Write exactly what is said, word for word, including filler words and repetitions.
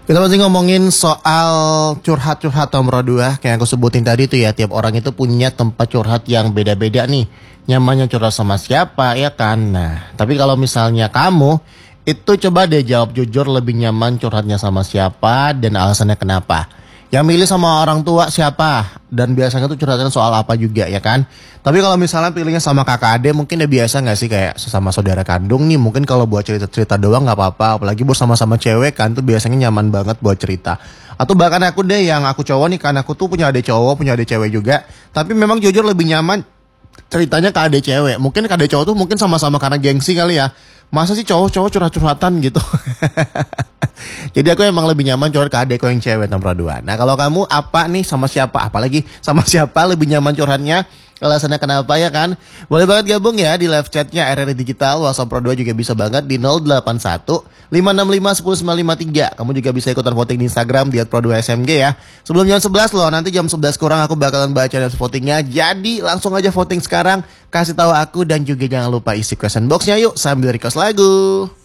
Kita masih ngomongin soal curhat-curhat nomor dua. Kayak aku sebutin tadi tuh ya, tiap orang itu punya tempat curhat yang beda-beda nih. Nyamannya curhat sama siapa ya kan. Nah, tapi kalau misalnya kamu itu coba deh jawab jujur, lebih nyaman curhatnya sama siapa dan alasannya kenapa. Yang milih sama orang tua siapa, dan biasanya tuh curhatnya soal apa juga ya kan. Tapi kalau misalnya pilihnya sama kakak ade, mungkin udah biasa gak sih, kayak sesama saudara kandung nih. Mungkin kalau buat cerita-cerita doang gak apa-apa, apalagi buat sama-sama cewek kan, tuh biasanya nyaman banget buat cerita. Atau bahkan aku deh, yang aku cowok nih, kan aku tuh punya adik cowok, punya adik cewek juga. Tapi memang jujur lebih nyaman ceritanya ke adik cewek. Mungkin ke adik cowok tuh mungkin sama-sama karena gengsi kali ya. Masa sih cowok-cowok curhat-curhatan gitu. Jadi aku emang lebih nyaman curhat ke adekku yang cewek nomor dua. Nah kalau kamu apa nih, sama siapa? Apalagi sama siapa lebih nyaman curhatnya? Alasannya kenapa ya kan? Boleh banget gabung ya di live chatnya R R I Digital. WhatsApp Pro dua juga bisa banget di nol delapan satu lima enam lima satu nol sembilan lima tiga. Kamu juga bisa ikutan voting di Instagram di at pro dua S M G ya. Sebelum jam sebelas loh, nanti jam sebelas kurang aku bakalan baca dan votingnya. Jadi langsung aja voting sekarang. Kasih tahu aku dan juga jangan lupa isi question boxnya yuk sambil request lagu.